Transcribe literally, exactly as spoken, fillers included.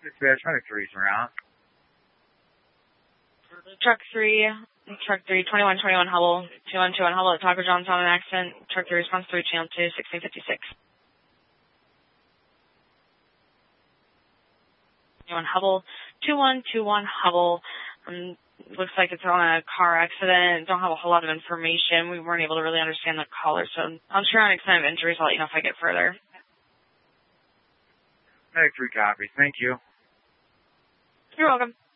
Dispatch, traffic three's around. Truck three, truck three, twenty-one twenty-one Hubble, two one two one Hubble, Tucker John's on an accident. Truck three response three, channel two, sixteen fifty-six. twenty-one Hubble, two one two one Hubble. Um, looks like it's on a car accident. Don't have a whole lot of information. We weren't able to really understand the caller, so I'm sure on extent of injuries. I'll let you know if I get further. Medic three copies. Thank you. You're welcome.